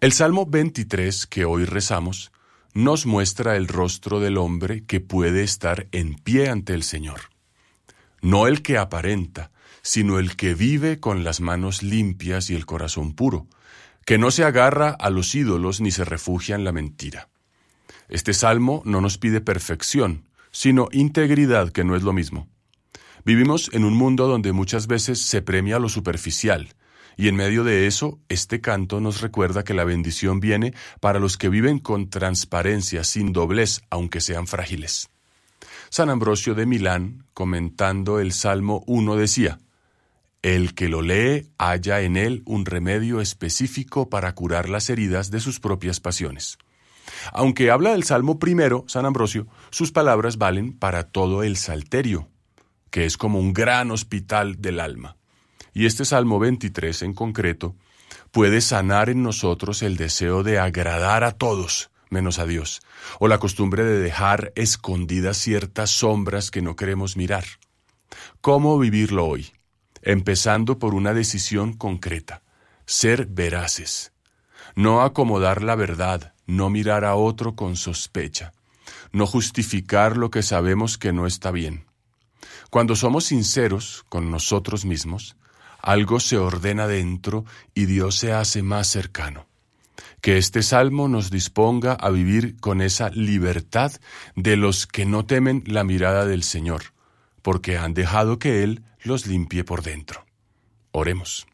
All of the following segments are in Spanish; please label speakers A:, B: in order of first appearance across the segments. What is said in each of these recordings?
A: El Salmo 23 que hoy rezamos nos muestra el rostro del hombre que puede estar en pie ante el Señor. No el que aparenta, sino el que vive con las manos limpias y el corazón puro, que no se agarra a los ídolos ni se refugia en la mentira. Este salmo no nos pide perfección, sino integridad, que no es lo mismo. Vivimos en un mundo donde muchas veces se premia lo superficial, y en medio de eso, este canto nos recuerda que la bendición viene para los que viven con transparencia, sin doblez, aunque sean frágiles. San Ambrosio de Milán, comentando el Salmo 1, decía: el que lo lee halla en él un remedio específico para curar las heridas de sus propias pasiones. Aunque habla del Salmo primero, San Ambrosio, sus palabras valen para todo el Salterio, que es como un gran hospital del alma. Y este Salmo 23 en concreto puede sanar en nosotros el deseo de agradar a todos, menos a Dios, o la costumbre de dejar escondidas ciertas sombras que no queremos mirar. ¿Cómo vivirlo hoy? Empezando por una decisión concreta: ser veraces. No acomodar la verdad, no mirar a otro con sospecha, no justificar lo que sabemos que no está bien. Cuando somos sinceros con nosotros mismos, algo se ordena dentro y Dios se hace más cercano. Que este salmo nos disponga a vivir con esa libertad de los que no temen la mirada del Señor, porque han dejado que Él los limpie por dentro. Oremos.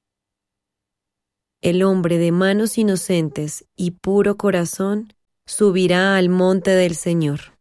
B: El hombre de manos inocentes y puro corazón subirá al monte del Señor.